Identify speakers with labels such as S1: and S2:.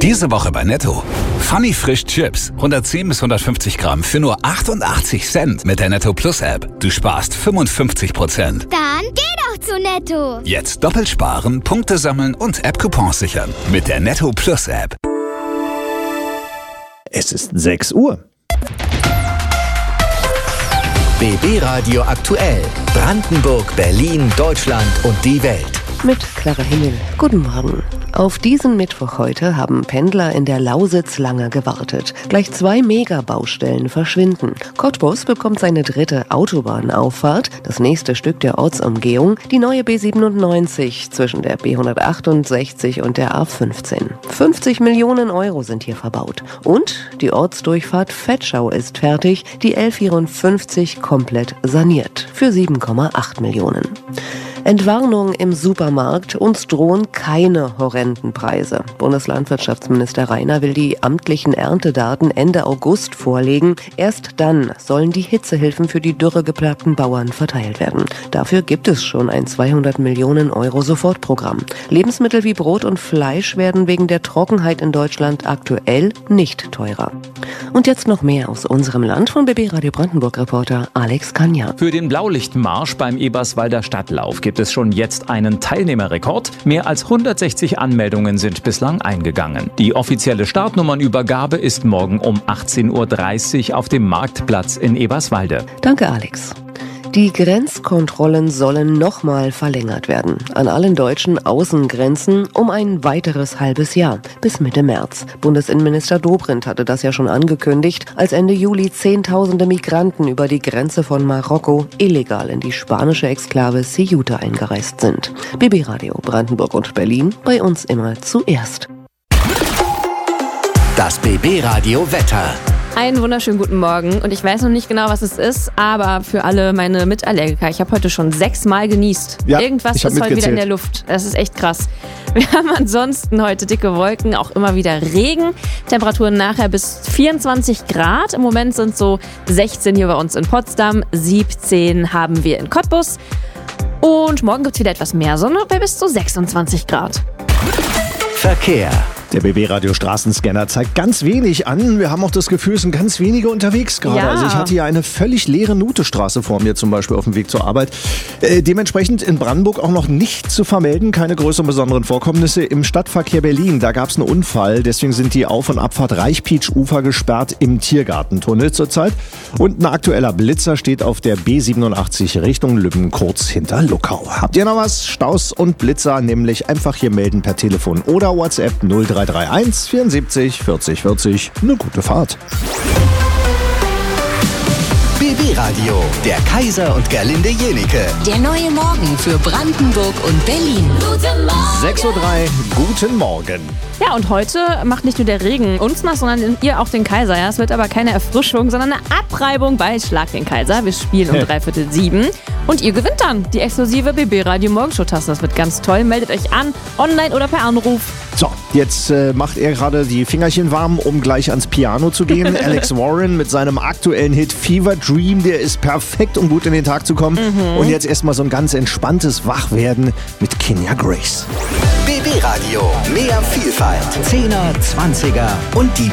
S1: Diese Woche bei Netto. Funny Frisch Chips. 110 bis 150 Gramm für nur 88 Cent mit der Netto Plus App. Du sparst 55%.
S2: Dann geh doch zu Netto.
S1: Jetzt doppelt sparen, Punkte sammeln und App-Coupons sichern. Mit der Netto Plus App.
S3: Es ist 6 Uhr.
S4: BB Radio aktuell. Brandenburg, Berlin, Deutschland und die Welt.
S5: Mit Clara Himmel. Guten Morgen. Auf diesen Mittwoch heute haben Pendler in der Lausitz lange gewartet. Gleich 2 Megabaustellen verschwinden. Cottbus bekommt seine 3. Autobahnauffahrt, das nächste Stück der Ortsumgehung, die neue B97 zwischen der B168 und der A15. 50 Millionen Euro sind hier verbaut. Und die Ortsdurchfahrt Vetschau ist fertig, die L54 komplett saniert für 7,8 Millionen. Entwarnung im Supermarkt, uns drohen keine horrenden Preise. Bundeslandwirtschaftsminister Rainer will die amtlichen Erntedaten Ende August vorlegen. Erst dann sollen die Hitzehilfen für die dürregeplagten Bauern verteilt werden. Dafür gibt es schon ein 200 Millionen Euro Sofortprogramm. Lebensmittel wie Brot und Fleisch werden wegen der Trockenheit in Deutschland aktuell nicht teurer. Und jetzt noch mehr aus unserem Land von BB Radio Brandenburg-Reporter Alex Kanja.
S6: Für den Blaulichtmarsch beim Eberswalder Stadtlauf gibt es schon jetzt einen Teilnehmerrekord. Mehr als 160 Anmeldungen sind bislang eingegangen. Die offizielle Startnummernübergabe ist morgen um 18:30 Uhr auf dem Marktplatz in Eberswalde.
S5: Danke, Alex. Die Grenzkontrollen sollen nochmal verlängert werden. An allen deutschen Außengrenzen um ein weiteres halbes Jahr, bis Mitte März. Bundesinnenminister Dobrindt hatte das ja schon angekündigt, als Ende Juli Zehntausende Migranten über die Grenze von Marokko illegal in die spanische Exklave Ceuta eingereist sind. BB Radio Brandenburg und Berlin, bei uns immer zuerst.
S4: Das BB Radio Wetter.
S7: Einen wunderschönen guten Morgen und ich weiß noch nicht genau, was es ist, aber für alle meine Mitallergiker, ich habe heute schon 6 Mal genießt.
S3: Ja,
S7: irgendwas ist heute wieder in der Luft. Das ist echt krass. Wir haben ansonsten heute dicke Wolken, auch immer wieder Regen. Temperaturen nachher bis 24 Grad. Im Moment sind so 16 hier bei uns in Potsdam, 17 haben wir in Cottbus. Und morgen gibt es wieder etwas mehr Sonne bei bis zu 26 Grad.
S4: Verkehr.
S3: Der BB Radio Straßenscanner zeigt ganz wenig an. Wir haben auch das Gefühl, es sind ganz wenige unterwegs gerade.
S7: Ja.
S3: Also ich hatte hier eine völlig leere Nutestraße vor mir, zum Beispiel auf dem Weg zur Arbeit. Dementsprechend in Brandenburg auch noch nicht zu vermelden, keine größeren besonderen Vorkommnisse. Im Stadtverkehr Berlin, da gab es einen Unfall. Deswegen sind die Auf- und Abfahrt Reichpietsch-Ufer gesperrt im Tiergartentunnel zurzeit. Und ein aktueller Blitzer steht auf der B87 Richtung Lübben, kurz hinter Luckau. Habt ihr noch was? Staus und Blitzer, nämlich einfach hier melden per Telefon oder WhatsApp 0331 74 40 40. Eine gute Fahrt.
S4: BB Radio, der Kaiser und Gerlinde Jenike.
S8: Der neue Morgen für Brandenburg und Berlin. Guten Morgen.
S3: 6:03 Uhr, guten Morgen.
S7: Ja, und heute macht nicht nur der Regen uns nass, sondern ihr auch den Kaiser. Ja, es wird aber keine Erfrischung, sondern eine Abreibung bei Schlag den Kaiser. Wir spielen um 6:45 und ihr gewinnt dann die exklusive BB Radio Morgenshow-Tasse. Das wird ganz toll. Meldet euch an, online oder per Anruf.
S3: So, jetzt macht er gerade die Fingerchen warm, um gleich ans Piano zu gehen. Alex Warren mit seinem aktuellen Hit Fever Dream, der ist perfekt, um gut in den Tag zu kommen. Und jetzt erstmal so ein ganz entspanntes Wachwerden mit Kenya Grace.
S4: BB Radio, mehr Vielfalt. 10er, 20er und die